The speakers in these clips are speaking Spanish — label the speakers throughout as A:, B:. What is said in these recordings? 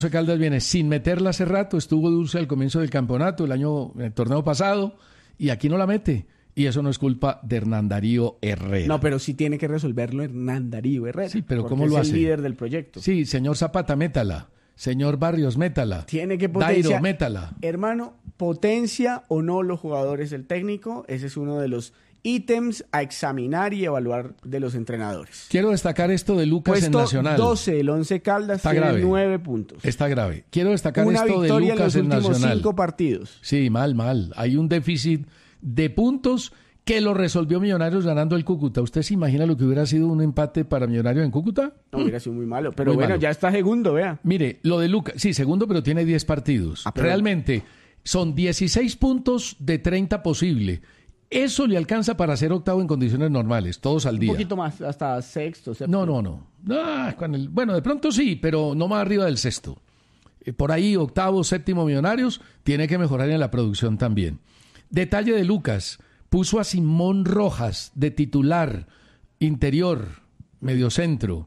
A: Caldas viene sin meterla hace rato, estuvo dulce al comienzo del campeonato, el torneo pasado, y aquí no la mete. Y eso no es culpa de Hernán Darío Herrera.
B: No, pero sí tiene que resolverlo Hernán Darío Herrera.
A: Sí, pero ¿cómo lo hace?
B: Es el líder del proyecto.
A: Sí, señor Zapata, métala. Señor Barrios, métala.
B: Tiene que potenciar.
A: Dairo, métala.
B: Hermano, potencia o no los jugadores del técnico. Ese es uno de los ítems a examinar y evaluar de los entrenadores.
A: Quiero destacar esto de Lucas en Nacional.
B: 12, el Once Caldas
A: Está
B: tiene
A: grave.
B: 9 puntos.
A: Está grave. Quiero destacar
B: Una
A: esto de
B: victoria
A: Lucas
B: en los últimos
A: Nacional.
B: 5 partidos.
A: Sí, mal. Hay un déficit de puntos que lo resolvió Millonarios ganando el Cúcuta. ¿Usted se imagina lo que hubiera sido un empate para Millonarios en Cúcuta?
B: No, hubiera sido muy malo. Pero
A: Muy
B: bueno,
A: malo.
B: ya está segundo, vea.
A: Mire, lo de Lucas, sí, segundo, pero tiene 10 partidos.
B: Pero...
A: Realmente son 16 puntos de 30 posible. Eso le alcanza para ser octavo en condiciones normales, todos al día.
B: Un poquito más, hasta sexto, séptimo.
A: No. Bueno, de pronto sí, pero no más arriba del sexto. Por ahí, octavo, séptimo Millonarios, tiene que mejorar en la producción también. Detalle de Lucas, puso a Simón Rojas de titular, interior, mediocentro,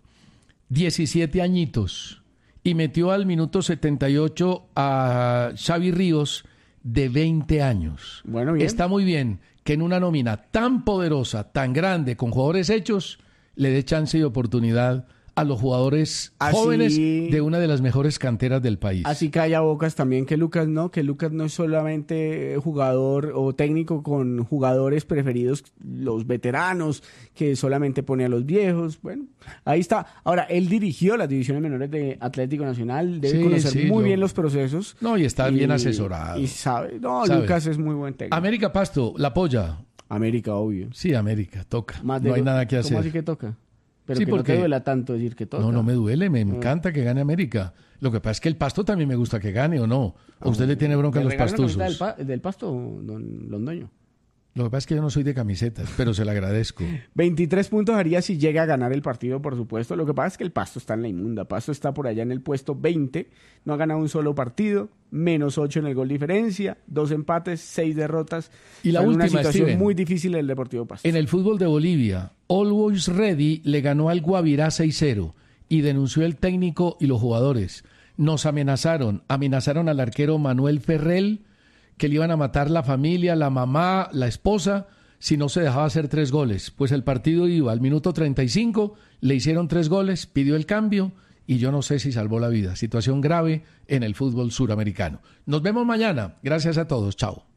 A: 17 añitos, y metió al minuto 78 a Xavi Ríos de 20 años.
B: Bueno, bien.
A: Está muy bien que en una nómina tan poderosa, tan grande, con jugadores hechos, le dé chance y oportunidad a los jugadores jóvenes de una de las mejores canteras del país.
B: Así calla bocas también que Lucas no es solamente jugador o técnico con jugadores preferidos, los veteranos, que solamente pone a los viejos. Bueno, ahí está. Ahora, él dirigió las divisiones menores de Atlético Nacional, debe conocer muy bien los procesos.
A: No, y está bien asesorado.
B: Y sabe.
A: Sabe.
B: Lucas es muy buen técnico.
A: América Pasto, ¿la apoya?
B: América, obvio.
A: Sí, América, toca. No hay nada que hacer.
B: ¿Cómo así que toca? Pero
A: sí,
B: que
A: porque
B: no te duela tanto decir que toca.
A: No me duele, me encanta que gane América. Lo que pasa es que el Pasto también me gusta que gane, ¿o no? ¿O usted le tiene bronca a los pastusos?
B: Del Pasto, don Londoño.
A: Lo que pasa es que yo no soy de camisetas, pero se le agradezco.
B: 23 puntos haría si llega a ganar el partido, por supuesto. Lo que pasa es que el Pasto está en la inmunda. Pasto está por allá en el puesto 20. No ha ganado un solo partido. Menos 8 en el gol diferencia. 2 empates, 6 derrotas.
A: Y la última,
B: una situación
A: Steven,
B: muy difícil el Deportivo Pasto.
A: En el fútbol de Bolivia, Always Ready le ganó al Guavirá 6-0 y denunció el técnico y los jugadores. Nos amenazaron al arquero Manuel Ferrell, que le iban a matar la familia, la mamá, la esposa, si no se dejaba hacer 3 goles. Pues el partido iba al minuto 35, le hicieron 3 goles, pidió el cambio y yo no sé si salvó la vida. Situación grave en el fútbol suramericano. Nos vemos mañana. Gracias a todos. Chao.